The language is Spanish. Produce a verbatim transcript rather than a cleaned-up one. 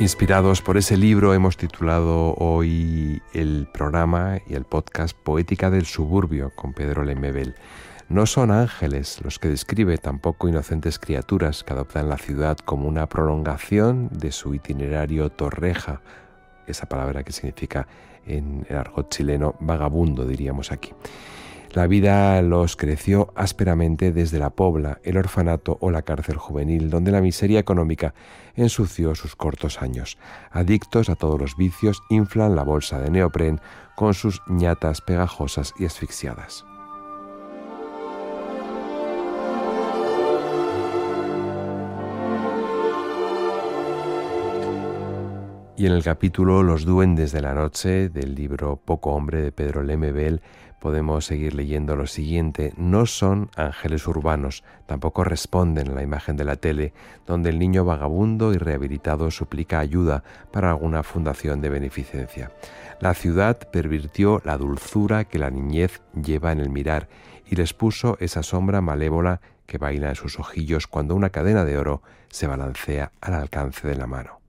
Inspirados por ese libro hemos titulado hoy el programa y el podcast Poética del Suburbio con Pedro Lemebel. No son ángeles los que describe, tampoco inocentes criaturas que adoptan la ciudad como una prolongación de su itinerario torreja, esa palabra que significa en el argot chileno vagabundo, diríamos aquí. La vida los creció ásperamente desde la pobla, el orfanato o la cárcel juvenil, donde la miseria económica ensució sus cortos años. Adictos a todos los vicios, inflan la bolsa de neopren con sus ñatas pegajosas y asfixiadas. Y en el capítulo Los duendes de la noche del libro Poco hombre de Pedro Lemebel podemos seguir leyendo lo siguiente: no son ángeles urbanos, tampoco responden a la imagen de la tele, donde el niño vagabundo y rehabilitado suplica ayuda para alguna fundación de beneficencia. La ciudad pervirtió la dulzura que la niñez lleva en el mirar y les puso esa sombra malévola que baila en sus ojillos cuando una cadena de oro se balancea al alcance de la mano.